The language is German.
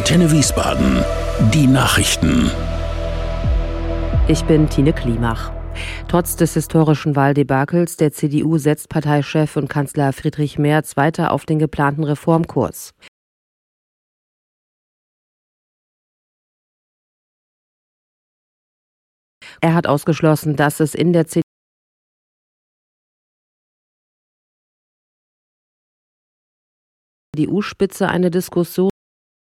Antenne Wiesbaden. Die Nachrichten. Ich bin Tine Klimach. Trotz des historischen Wahldebakels der CDU setzt Parteichef und Kanzler Friedrich Merz weiter auf den geplanten Reformkurs. Er hat ausgeschlossen, dass es in der CDU-Spitze eine Diskussion